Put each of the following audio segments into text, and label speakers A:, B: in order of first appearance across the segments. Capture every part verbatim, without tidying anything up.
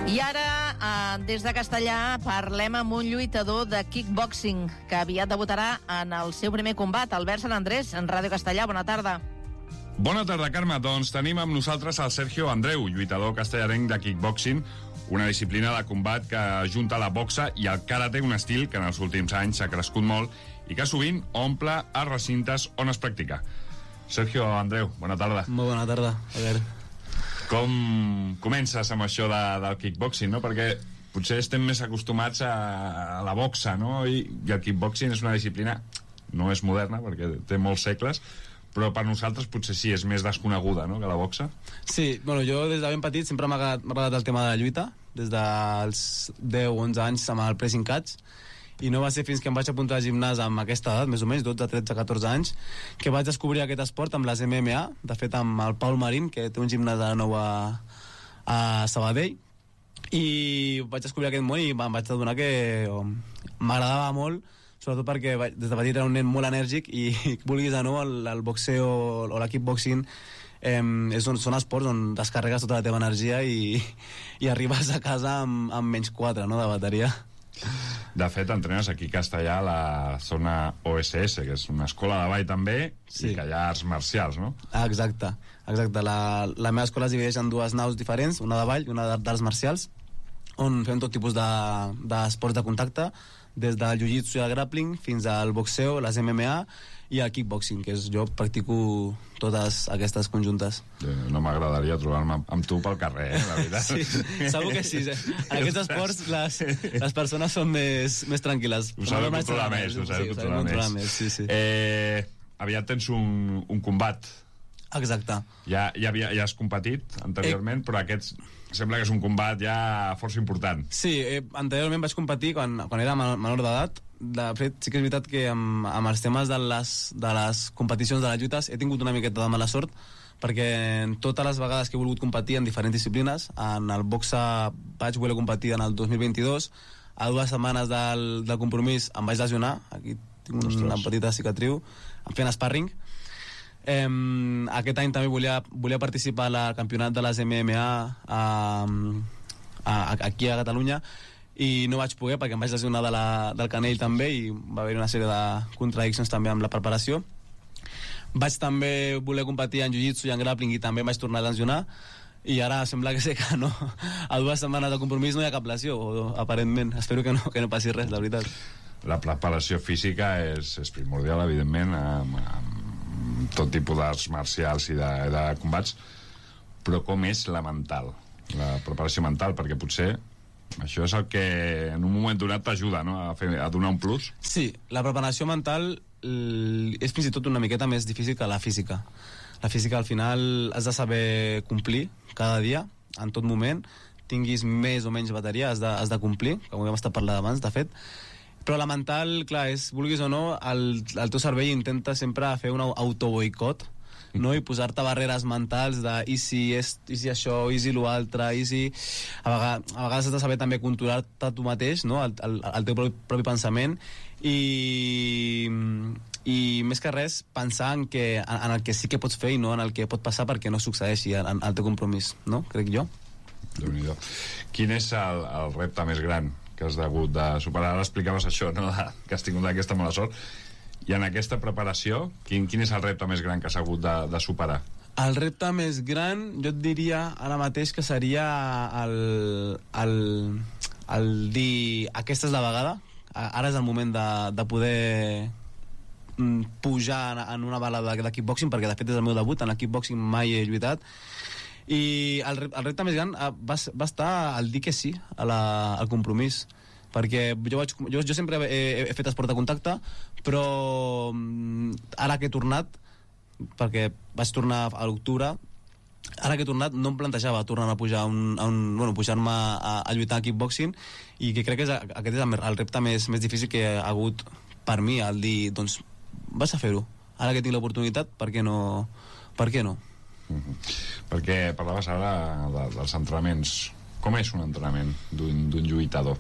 A: I ara, eh, des de Castellà, parlem amb un lluitador de kickboxing que aviat debutarà en el seu primer combat, Albert Sant Andrés, en Ràdio Castellà. Bona tarda.
B: Bona tarda, Carme. Doncs tenim amb nosaltres el Sergio Andreu, lluitador castellarenc de kickboxing, una disciplina de combat que junta la boxa i el karate, un estil que en els últims anys s'ha crescut molt i que sovint omple els recintes on es practica. Sergio Andreu, bona tarda.
C: Molt bona tarda, a veure.
B: Com comences amb això de, del kickboxing, no? Perquè potser estem més acostumats a, a la boxa, no? I, I el kickboxing és una disciplina, no és moderna perquè té molts segles, però per nosaltres potser sí, és més desconeguda, no?, que la boxa.
C: Sí, bueno, jo des de ben petit sempre m'ha agradat, agradat el tema de la lluita, des dels deu o onze anys amb el pressing catch, i no va ser fins que em vaig apuntar al gimnàs amb aquesta edat, més o menys, dotze, tretze, catorze anys, que vaig descobrir aquest esport amb les M M A, de fet amb el Paul Marín, que té un gimnàs de nou a, a Sabadell, i vaig descobrir aquest món i em vaig adonar que oh, m'agradava molt, sobretot perquè des de petit era un nen molt enèrgic i vulguis o no, el, el boxeo o l'equip boxing eh, és un, són esports on descarregues tota la teva energia i, i arribes a casa amb, amb menys quatre, no?, de bateria.
B: De fet, entrenes aquí a Castellà a la zona O S S, que és una escola de ball també, sí, i que hi ha arts marcials, no?
C: Ah, exacte, exacte. La, la meva escola es divideix en dues naus diferents, una de ball i una d'arts marcials, on fem tot tipus d'esports de, de contacte, des del jiu-jitsu i el grappling fins al boxeo, les M M A i el kickboxing, que és, jo practico totes aquestes conjuntes.
B: No m'agradaria trobar-me amb tu pel carrer, eh, la veritat.
C: Sí, segur que sí. Eh? En aquests esports les, les persones són més, més tranquil·les.
B: Ho sabeu controlar més, ho sabeu controlar més.
C: Sí, sí.
B: Eh, aviat tens un, un combat.
C: Exacte.
B: Ja, ja, havia, ja has competit anteriorment, eh, però aquest sembla que és un combat ja força important.
C: Sí, eh, anteriorment vaig competir quan, quan era menor d'edat. De fet, sí que és veritat que amb, amb els temes de les, de les competicions de les lluites he tingut una miqueta de mala sort, perquè totes les vegades que he volgut competir en diferents disciplines, en el boxe vaig voler competir en el dos mil vint-i-dos, a dues setmanes del, del compromís em vaig lesionar, aquí tinc un, una petita cicatriu, em fent sparring. Um, aquest any també volia, volia participar al campionat de les M M A a, a, a, aquí a Catalunya i no vaig poder perquè em vaig lesionar de la, del canell també i va haver una sèrie de contradiccions també amb la preparació. Vaig també voler competir en jiu-jitsu i en grappling i també em vaig tornar a lesionar i ara sembla que sé que no, a dues setmanes de compromís no hi ha cap lesió, o, aparentment, espero que no, que no passi res, la veritat.
B: La preparació física és, és primordial, evidentment, amb, amb tot tipus d'arts marcials i de, de combats, però com és la mental, la preparació mental, perquè potser això és el que en un moment donat t'ajuda, no?, a, fer, a donar un plus.
C: Sí, la preparació mental és fins i tot una miqueta més difícil que la física. La física al final has de saber complir cada dia, en tot moment, tinguis més o menys bateria, has de, has de complir, com hem estat parlant abans, de fet. Però la mental, clar, és, vulguis o no, el, el teu cervell intenta sempre fer un autoboicot, no? I posar-te barreres mentals de i si, és, i si això, i si l'altre, i si... A vegades, a vegades has de saber també controlar-te tu mateix, no?, el, el, el teu propi, propi pensament, i, i més que res pensar en, que, en, en el que sí que pots fer i no en el que pot passar perquè no succeeixi en, en el teu compromís, no?, crec jo.
B: Déu-n'hi-do. Quin és el, el repte més gran que has hagut de superar? Ara explicaves això, no?, de, que has tingut aquesta mala sort, i en aquesta preparació quin, quin és el repte més gran que has hagut de, de superar?
C: El repte més gran jo et diria ara mateix que seria el, el, el dir aquesta és la vegada, ara és el moment de, de poder pujar en, en una bala de, de kickboxing, perquè de fet és el meu debut, en el kickboxing mai he lluitat, i el, el repte més gran va, va estar al dir que sí a la, al compromís, perquè jo, vaig, jo, jo sempre he, he fet esport de contacte, però ara que he tornat, perquè vaig tornar a l'octubre, ara que he tornat no em plantejava tornar a pujar a un, a un, bueno, pujar-me a, a lluitar a kickboxing, i que crec que és, aquest és el, el repte més, més difícil que ha hagut per mi, el dir, doncs vas a fer-ho, ara que tinc l'oportunitat, per què no, per què no?
B: Uh-huh. Perquè parlaves ara de, dels entrenaments. Com és un entrenament d'un lluitador?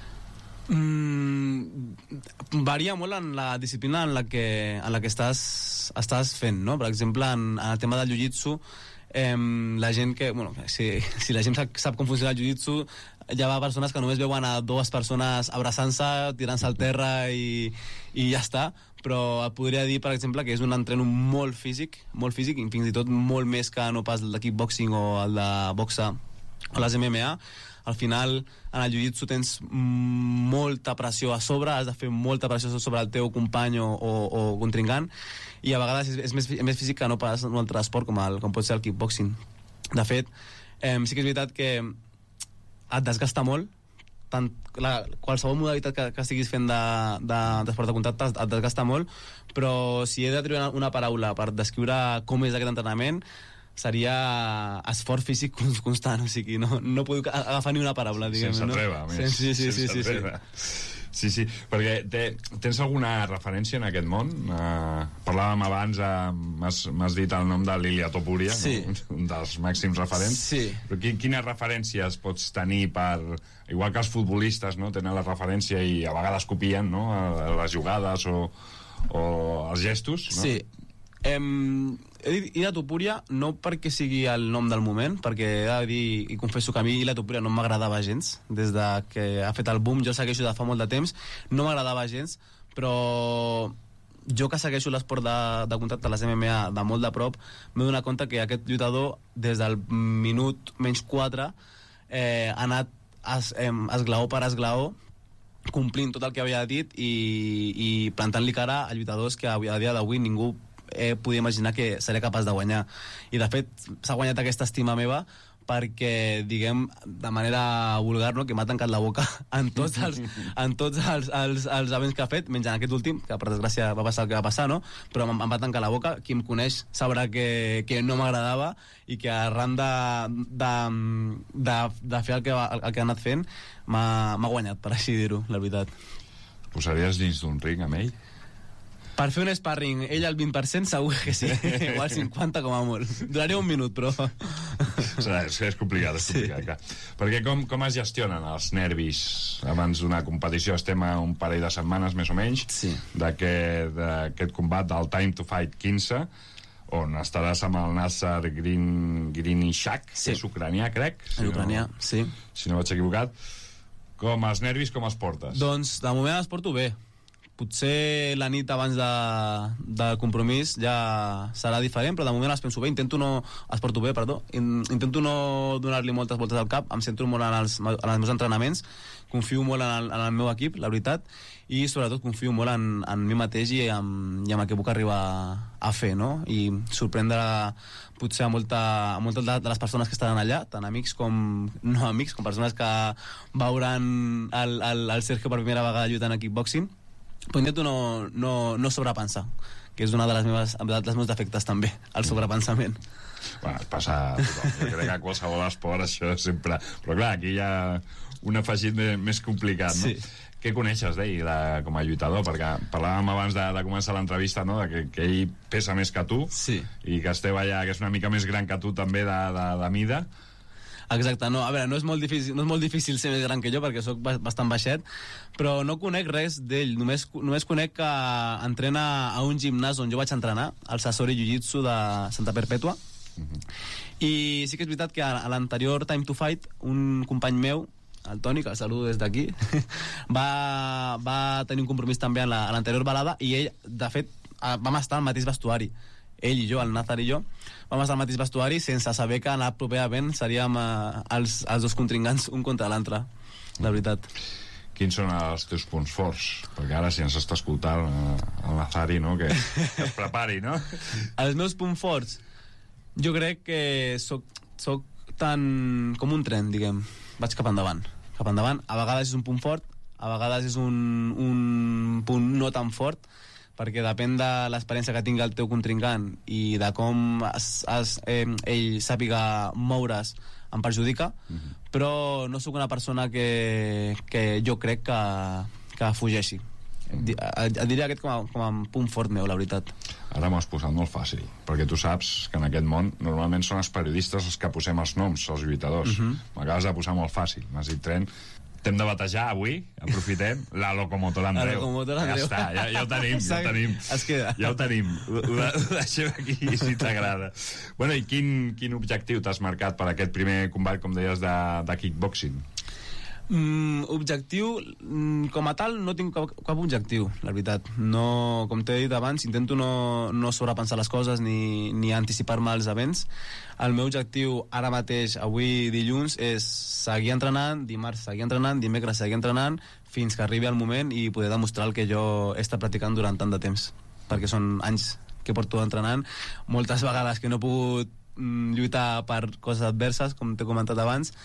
C: Mm, varia molt en la disciplina en la que, en la que estàs, estàs fent, no? Per exemple, en, en el tema del jiu-jitsu eh, la gent que... Bueno, si, si la gent sap, sap com funciona el jiu-jitsu, hi ha persones que només veuen a dues persones abraçant-se, tirant-se al terra i, i ja està, però et podria dir, per exemple, que és un entreno molt físic, molt físic, i fins i tot molt més que no pas el de kickboxing o el de boxa o les M M A. Al final, en el jiu-jitsu tens molta pressió a sobre, has de fer molta pressió sobre el teu company o, o, o contrincant, i a vegades és, és més, més físic que no pas un altre esport com, el, com pot ser el kickboxing. De fet, eh, sí que és veritat que et desgasta molt, tant la, qualsevol modalitat que, que estiguis fent d'esport de, de, de contacte et desgasta molt, però si he de treure una paraula per descriure com és aquest entrenament, seria esforç físic constant, o sigui, no, no puc agafar ni una paraula, diguem.
B: Sense treva,
C: no?
B: a més.
C: Sí, sí, sí, sí, sí,
B: sí. Sí, sí, perquè te, tens alguna referència en aquest món? Uh, parlàvem abans, uh, m'has dit el nom de l'Ilia Topuria,
C: sí.
B: No? Un dels màxims referents.
C: Sí.
B: Però qui, quines referències pots tenir per... Igual que els futbolistes, no? Tenen la referència i a vegades copien, no? Les jugades o, o els gestos, no?
C: Sí. Em, he dit Ilia Topuria no perquè sigui el nom del moment, perquè he de dir i confesso que a mi Ilia Topuria no m'agradava gens des de que ha fet el boom. Jo segueixo de fa molt de temps, no m'agradava gens, però jo que segueixo l'esport de, de contacte, les M M A, de molt de prop, m'he donat compte que aquest lluitador des del minut menys quatre eh, ha anat es, eh, esglaó per esglaó, complint tot el que havia dit i, i plantant-li cara a lluitadors que a dia d'avui ningú eh, podia imaginar que seria capaç de guanyar. I de fet s'ha guanyat aquesta estima meva perquè, diguem, de manera vulgar, no?, que m'ha tancat la boca en tots els, en tots els, els, els events que ha fet, menys en aquest últim, que per desgràcia va passar el que va passar, no? Però em, em va tancar la boca. Qui em coneix sabrà que, que no m'agradava i que arran de, de, de, de fer el que, va, el, el que ha anat fent m'ha guanyat, per així dir-ho, la veritat.
B: Posaries dins d'un ring amb ell?
C: Per fer un sparring, ell al vint per cent segur que sí, igual cinquanta com a molt. Duraria un minut, però...
B: És, és complicat, és complicat, clar. Perquè com, com es gestionen els nervis abans d'una competició? Estem a un parell de setmanes, més o menys,
C: sí,
B: d'aquest combat del Time to Fight quinze, on estaràs amb el Nasser Green, Grinishak, sí, que és ucranià, crec.
C: Si ucranià, no, sí.
B: Si no vaig equivocat. Com els nervis, com els portes?
C: Doncs, de moment els porto bé. Potser la nit abans de, del compromís ja serà diferent, però de moment els penso bé, intento no... els porto bé, perdó, intento no donar-li moltes voltes al cap, em centro molt en els, en els meus entrenaments, confio molt en el, en el meu equip, la veritat, i sobretot confio molt en, en mi mateix i en, i en el que puc arribar a fer, no? I sorprendre potser a, molta, a moltes de les persones que estaran allà, tant amics com no amics, com persones que veuran el, el, el Sergio per primera vegada lluitant a kickboxing, però intento no, no, no sobrepensar, que és una de les meves, dels meus defectes també, el sobrepensament.
B: Bueno, es passa a tothom. Jo crec que a qualsevol esport això sempre... Però clar, aquí hi ha un afegit més complicat, no?
C: Sí.
B: Què coneixes d'ell com a lluitador? Perquè parlàvem abans de, de començar l'entrevista, no?, de que, que ell pesa més que tu,
C: sí,
B: i que Esteve allà, que és una mica més gran que tu també de, de, de mida.
C: Exacte, no, a veure, no és molt difícil, no és molt difícil ser més gran que jo perquè sóc bastant baixet, però no conec res d'ell, només, només conec que entrena a un gimnàs on jo vaig entrenar, al Sasori Jiu-Jitsu de Santa Perpètua, uh-huh. I sí que és veritat que a l'anterior Time to Fight un company meu, el Toni, que el saludo des d'aquí, va, va tenir un compromís també a l'anterior balada i ell, de fet, vam estar al mateix vestuari. Ell i jo, el Nazar i jo, vam estar al mateix vestuari sense saber que en el proper event seríem eh, els, els dos contrincants un contra l'altre, la veritat.
B: Quins són els teus punts forts? Perquè ara, si ens està escoltant eh, el Nazari, no?, que es prepari, no?
C: Els meus punts forts? Jo crec que soc, soc tan com un tren, diguem. Vaig cap endavant. Cap endavant. A vegades és un punt fort, a vegades és un, un punt no tan fort, perquè depèn de l'experiència que tingui el teu contrincant i de com es, es, eh, ell sàpiga moure's em perjudica, uh-huh. Però no sóc una persona que, que jo crec que, que fugeixi. Uh-huh. Et diria aquest com a, com a punt fort meu, la veritat.
B: Ara m'ho has posat molt fàcil, perquè tu saps que en aquest món normalment són els periodistes els que posem els noms, els lluitadors. Uh-huh. M'acabes de posar molt fàcil, m'has dit tren. T'hem de batejar avui, aprofitem, la locomotora Andreu.
C: La locomotora Andreu.
B: Ja està, ja, ja ho tenim, ja ho tenim.
C: Es queda.
B: Ja ho tenim. Ho, ho deixem aquí, si t'agrada. Bueno, i quin, quin objectiu t'has marcat per aquest primer combat, com deies, de, de kickboxing?
C: Mm, objectiu, mm, com a tal, no tinc cap, cap objectiu, la veritat. No, com t'he dit abans, intento no, no sobrepensar les coses ni, ni anticipar-me als events. El meu objectiu ara mateix, avui dilluns, és seguir entrenant, dimarts seguir entrenant, dimecres seguir entrenant, fins que arribi el moment i poder demostrar el que jo he estat practicant durant tant de temps. Perquè són anys que porto entrenant, moltes vegades que no he pogut mm, lluitar per coses adverses, com t'he comentat abans,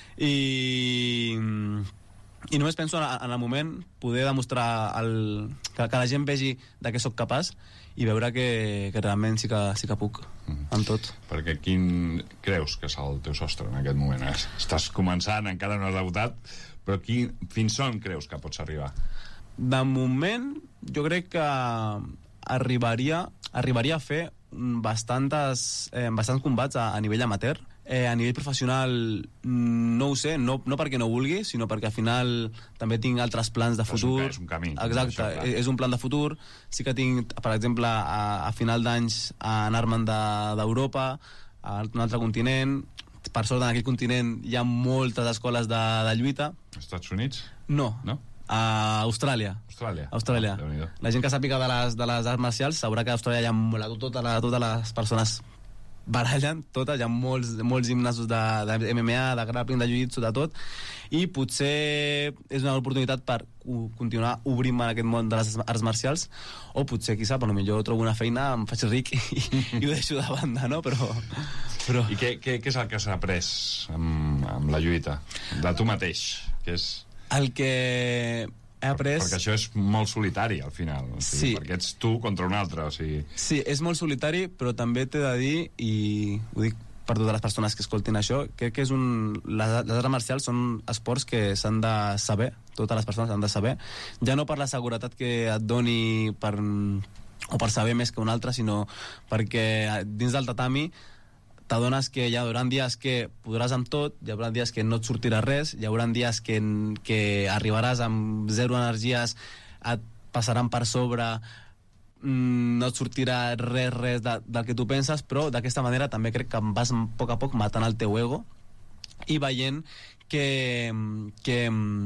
C: i, i només penso en, en el moment poder demostrar el, que, que la gent vegi de què sóc capaç i veure que, que realment sí que, sí que puc mm. amb tot.
B: Perquè quin creus que és el teu sostre en aquest moment? Estàs començant, encara no has debutat, però quin, fins on creus que pots arribar?
C: De moment jo crec que arribaria, arribaria a fer bastantes, eh, bastants combats a, a nivell amateur. Eh, a nivell professional no ho sé, no, no perquè no vulgui, sinó perquè al final també tinc altres plans de futur.
B: És un, és un camí.
C: Exacte, això, és un plan de futur. Sí que tinc, per exemple, a, a final d'anys anar-me'n d'Europa, a un altre continent. Per sort, en aquell continent hi ha moltes escoles de, de lluita.
B: Estats Units?
C: No.
B: No?
C: A Austràlia.
B: Austràlia.
C: Austràlia.
B: Oh,
C: la gent que sàpiga de les, de les arts marcials sabrà que a Austràlia hi ha totes la, totes les persones barallen totes, hi ha molts, molts gimnasos de, de M M A, de grappling, de jiu-jitsu, de tot, i potser és una oportunitat per continuar obrint-me en aquest món de les arts marcials, o potser, qui sap, potser trobo una feina, em faig ric i, i ho deixo de banda, no? Però, però...
B: I què, què, què és el que s'ha après amb, amb la lluita? De tu mateix, que és...
C: El que he après...
B: Perquè això és molt solitari, al final. O sigui,
C: sí.
B: Perquè ets tu contra un altre, o sigui...
C: Sí, és molt solitari, però també t'he de dir, i ho dic per totes les persones que escoltin això, crec que és un... Les, les arts marcials són esports que s'han de saber, totes les persones han de saber, ja no per la seguretat que et doni per, o per saber més que un altre, sinó perquè dins del tatami t'adones que hi haurà dies que podràs amb tot, hi haurà dies que no et sortirà res, hi haurà dies que, que arribaràs amb zero energies, et passaran per sobre, no et sortirà res, res de, del que tu penses, però d'aquesta manera també crec que vas a poc a poc matant el teu ego i veient que, que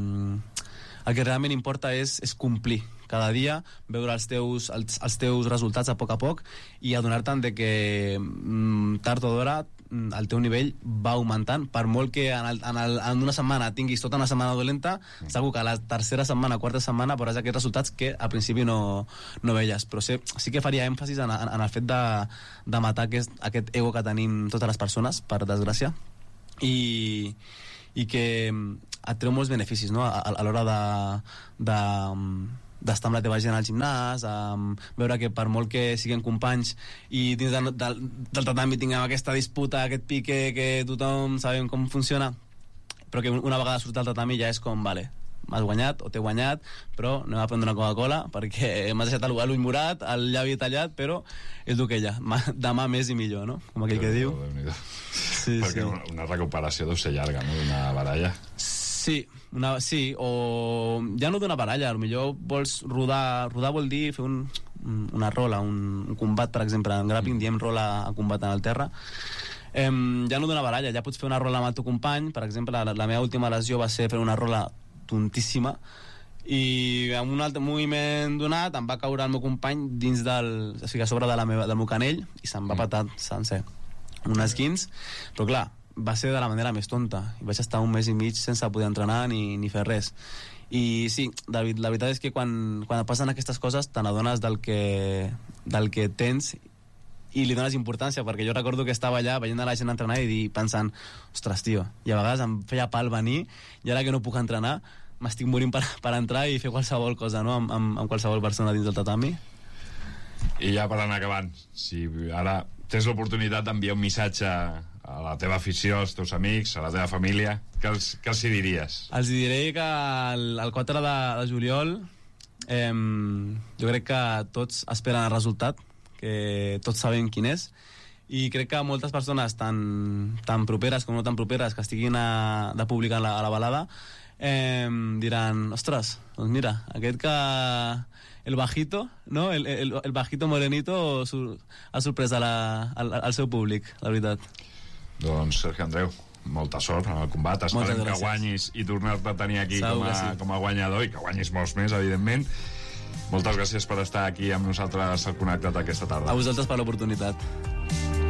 C: el que realment importa és, és complir cada dia, veure els teus, els, els teus resultats a poc a poc i adonar-te'n de que mm, tard o d'hora el teu nivell va augmentant, per molt que en, el, en, el, en una setmana tinguis tota una setmana dolenta, mm. segur que a la tercera setmana, quarta setmana veuràs aquests resultats que al principi no, no veies, però sí, sí que faria èmfasis en, en, en el fet de, de matar aquest, aquest ego que tenim totes les persones, per desgràcia, i, i que et treu molts beneficis, no? a, a l'hora de, de d'estar amb la teva gent al gimnàs, um, veure que per molt que siguem companys i dins del, del, del tatami tinguem aquesta disputa, aquest pique, que tothom sabem com funciona, però que una vegada surt del tatami ja és com, vale, m'has guanyat o t'he guanyat, però anem a prendre una Coca-Cola perquè m'has deixat l'ull morat, el llavi tallat, però és el que hi ha, demà més i millor, no? Com aquell que diu.
B: Sí, perquè sí. Una, una recuperació deu ser llarga, no?, d'una baralla.
C: Sí, una, sí, o ja no d'una baralla, potser vols rodar, rodar vol dir fer un, una rola, un, un combat, per exemple, en grappling diem rola a combat en el terra, eh, ja no d'una baralla, ja pots fer una rola amb el teu company, per exemple, la, la meva última lesió va ser fer una rola tontíssima, i amb un altre moviment donat em va caure el meu company dins del, o sigui, a sobre de la meva, del meu canell, i se'm va patar sencer un esquins, però clar, va ser de la manera més tonta i vaig estar un mes i mig sense poder entrenar ni, ni fer res, i sí, David, la veritat és que quan, quan passen aquestes coses te n'adones del que, del que tens i li dones importància, perquè jo recordo que estava allà veient a la gent entrenar i dir, pensant, ostres, tio, i a vegades em feia pal venir i ara que no puc entrenar m'estic morint per, per entrar i fer qualsevol cosa, no?, amb, amb, amb qualsevol persona dins del tatami.
B: I ja per anar acabant, si ara tens l'oportunitat d'enviar un missatge a la teva afició, als teus amics, a la teva família, què els, què els hi diries?
C: Els diré que el, el quatre de, de juliol eh, jo crec que tots esperen el resultat, que tots sabem quin és, i crec que moltes persones tan, tan properes com no tan properes que estiguin a, de publicar a la, a la balada eh, diran, ostres, doncs mira, aquest que... El bajito, no? El, el, el bajito morenito sur, ha sorprès a la, al, al seu públic, la veritat.
B: Doncs, Sergio Andreu, molta sort en el combat. Esperem que guanyis i tornar-te a tenir aquí com a, sí. com a guanyador i que guanyis molts més, evidentment. Moltes gràcies per estar aquí amb nosaltres al Connectat aquesta tarda.
C: A vosaltres per l'oportunitat.